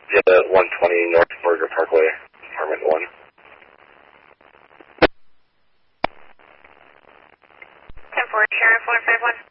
Yeah, 120 North Burger Parkway, apartment 1. 10-4, Sheriff 151.